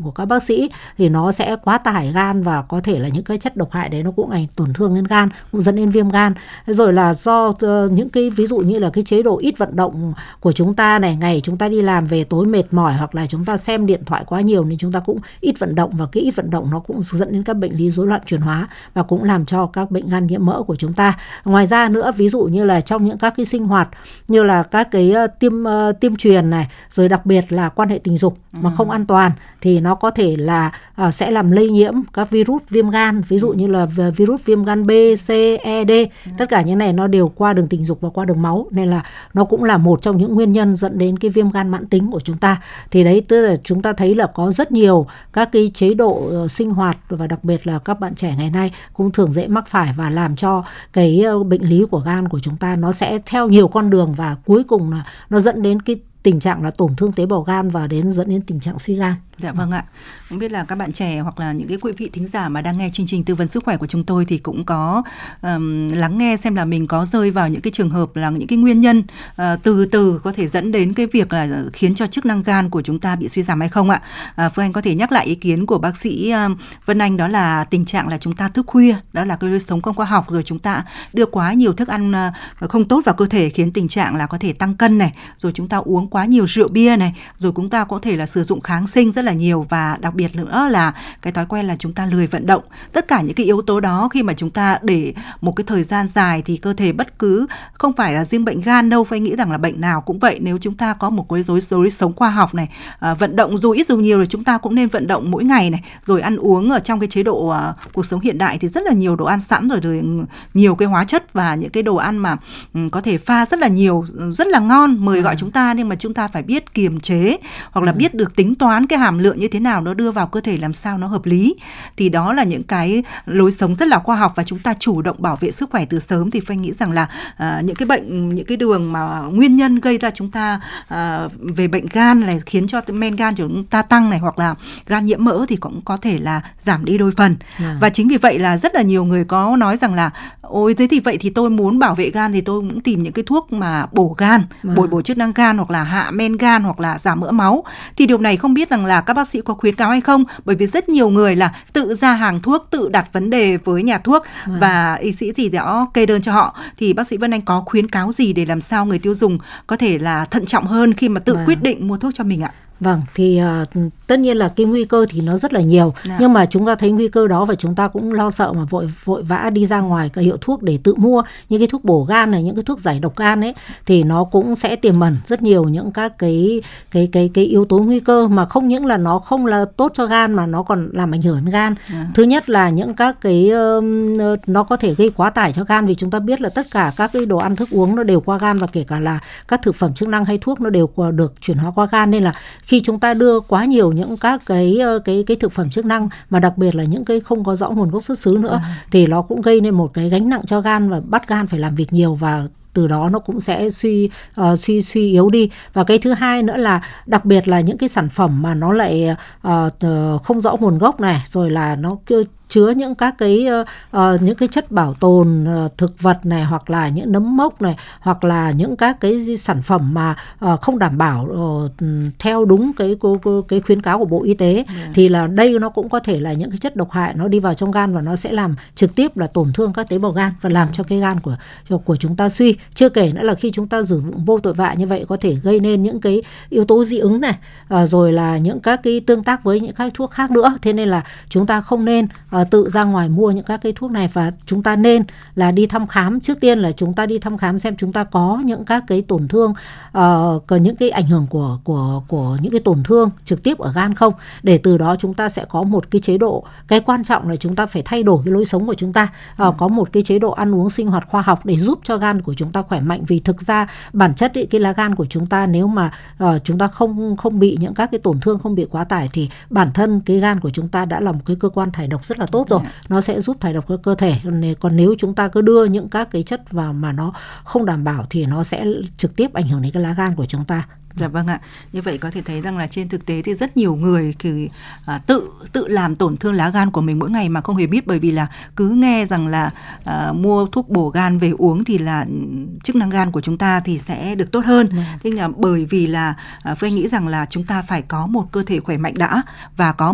của các bác sĩ thì nó sẽ quá tải gan, và có thể là những cái chất độc hại đấy nó cũng ảnh tổn thương đến gan, cũng dẫn đến viêm gan. Rồi là do những cái ví dụ như là cái chế độ ít vận động của chúng ta này, ngày chúng ta đi làm về tối mệt mỏi, hoặc là chúng ta xem điện thoại quá nhiều nên chúng ta cũng ít vận động, và cái ít vận động nó cũng dẫn đến các bệnh lý rối loạn chuyển hóa và cũng làm cho các bệnh gan nhiễm mỡ của chúng ta. Ngoài ra nữa, ví dụ như là trong những các cái sinh hoạt như là các cái tiêm truyền này, rồi đặc biệt là quan hệ tình dục mà không an toàn thì nó có thể là sẽ làm lây nhiễm các virus viêm gan, ví dụ như là virus viêm gan B, C, E, D. Tất cả những này nó đều qua đường tình dục và qua đường máu, nên là nó cũng là một trong những nguyên nhân dẫn đến cái viêm gan mãn tính của chúng ta. Thì đấy, tức là chúng ta thấy là có rất nhiều các cái chế độ sinh hoạt, và đặc biệt là các bạn trẻ ngày nay cũng thường dễ mắc phải, và làm cho cái bệnh lý của gan của chúng ta nó sẽ theo nhiều con đường, và cuối cùng là nó dẫn đến cái tình trạng là tổn thương tế bào gan và dẫn đến tình trạng suy gan. Dạ vâng ạ. Không biết là các bạn trẻ hoặc là những cái quý vị thính giả mà đang nghe chương trình tư vấn sức khỏe của chúng tôi thì cũng có lắng nghe xem là mình có rơi vào những cái trường hợp là những cái nguyên nhân từ từ có thể dẫn đến cái việc là khiến cho chức năng gan của chúng ta bị suy giảm hay không ạ. Phương Anh có thể nhắc lại ý kiến của bác sĩ Vân Anh, đó là tình trạng là chúng ta thức khuya, đó là cái lối sống không khoa học, rồi chúng ta đưa quá nhiều thức ăn không tốt vào cơ thể, khiến tình trạng là có thể tăng cân này, rồi chúng ta uống quá nhiều rượu bia này, rồi chúng ta có thể là sử dụng kháng sinh rất là nhiều, và đặc biệt nữa là cái thói quen là chúng ta lười vận động. Tất cả những cái yếu tố đó khi mà chúng ta để một cái thời gian dài thì cơ thể bất cứ, không phải là riêng bệnh gan đâu, phải nghĩ rằng là bệnh nào cũng vậy. Nếu chúng ta có một cái lối sống khoa học này, vận động dù ít dù nhiều thì chúng ta cũng nên vận động mỗi ngày này, rồi ăn uống ở trong cái chế độ cuộc sống hiện đại thì rất là nhiều đồ ăn sẵn rồi nhiều cái hóa chất và những cái đồ ăn mà có thể pha rất là nhiều, rất là ngon mời gọi chúng ta, nhưng mà chúng ta phải biết kiềm chế hoặc là biết được tính toán cái hàm lượng như thế nào nó đưa vào cơ thể làm sao nó hợp lý. Thì đó là những cái lối sống rất là khoa học, và chúng ta chủ động bảo vệ sức khỏe từ sớm thì phải nghĩ rằng là những cái bệnh, những cái đường mà nguyên nhân gây ra chúng ta về bệnh gan này, khiến cho men gan của chúng ta tăng này, hoặc là gan nhiễm mỡ thì cũng có thể là giảm đi đôi phần. Và chính vì vậy là rất là nhiều người có nói rằng là ôi thế thì vậy thì tôi muốn bảo vệ gan thì tôi cũng tìm những cái thuốc mà bổ gan, bổ chức năng gan, hoặc là hạ men gan, hoặc là giảm mỡ máu. Thì điều này không biết rằng là các bác sĩ có khuyến cáo hay không, bởi vì rất nhiều người là tự ra hàng thuốc, tự đặt vấn đề với nhà thuốc và y sĩ thì đã kê đơn cho họ. Thì bác sĩ Vân Anh có khuyến cáo gì để làm sao người tiêu dùng có thể là thận trọng hơn khi mà tự quyết định mua thuốc cho mình ạ? Vâng, thì tất nhiên là cái nguy cơ thì nó rất là nhiều, nhưng mà chúng ta thấy nguy cơ đó và chúng ta cũng lo sợ mà vội vã đi ra ngoài cái hiệu thuốc để tự mua những cái thuốc bổ gan này, những cái thuốc giải độc gan ấy, thì nó cũng sẽ tiềm ẩn rất nhiều những các cái yếu tố nguy cơ mà không những là nó không là tốt cho gan mà nó còn làm ảnh hưởng đến gan. Thứ nhất là những các cái nó có thể gây quá tải cho gan, vì chúng ta biết là tất cả các cái đồ ăn thức uống nó đều qua gan, và kể cả là các thực phẩm chức năng hay thuốc nó đều được chuyển hóa qua gan, nên là khi chúng ta đưa quá nhiều những các cái thực phẩm chức năng mà đặc biệt là những cái không có rõ nguồn gốc xuất xứ nữa thì nó cũng gây nên một cái gánh nặng cho gan và bắt gan phải làm việc nhiều, và từ đó nó cũng sẽ suy yếu đi. Và cái thứ hai nữa là đặc biệt là những cái sản phẩm mà nó lại không rõ nguồn gốc này, rồi là nó chứa những các cái những cái chất bảo tồn thực vật này, hoặc là những nấm mốc này, hoặc là những các cái sản phẩm mà không đảm bảo theo đúng cái khuyến cáo của Bộ Y tế, thì là đây nó cũng có thể là những cái chất độc hại nó đi vào trong gan và nó sẽ làm trực tiếp là tổn thương các tế bào gan và làm cho cái gan của chúng ta suy. Chưa kể nữa là khi chúng ta sử dụng vô tội vạ như vậy có thể gây nên những cái yếu tố dị ứng này, rồi là những các cái tương tác với những các thuốc khác nữa. Thế nên là chúng ta không nên tự ra ngoài mua những các cái thuốc này, và chúng ta nên là đi thăm khám. Trước tiên là chúng ta đi thăm khám xem chúng ta có những các cái tổn thương, có những cái ảnh hưởng của những cái tổn thương trực tiếp ở gan không, để từ đó chúng ta sẽ có một cái chế độ. Cái quan trọng là chúng ta phải thay đổi cái lối sống của chúng ta, có một cái chế độ ăn uống sinh hoạt khoa học để giúp cho gan của chúng ta khỏe mạnh. Vì thực ra bản chất cái lá gan của chúng ta, nếu mà chúng ta không bị những các cái tổn thương, không bị quá tải, thì bản thân cái gan của chúng ta đã là một cái cơ quan thải độc rất là tốt rồi, nó sẽ giúp thải độc cơ thể. Còn nếu chúng ta cứ đưa những các cái chất vào mà nó không đảm bảo thì nó sẽ trực tiếp ảnh hưởng đến cái lá gan của chúng ta. Dạ vâng ạ. Như vậy có thể thấy rằng là trên thực tế thì rất nhiều người thì tự làm tổn thương lá gan của mình mỗi ngày mà không hề biết, bởi vì là cứ nghe rằng là mua thuốc bổ gan về uống thì là chức năng gan của chúng ta thì sẽ được tốt hơn. Nhưng là bởi vì là Phương nghĩ rằng là chúng ta phải có một cơ thể khỏe mạnh đã, và có